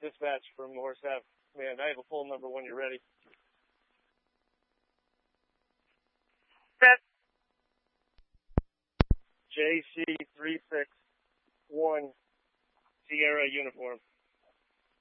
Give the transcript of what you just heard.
Dispatch from Morris Ave. Man, I have a poll number when you're ready. Set. JC361 Sierra uniform.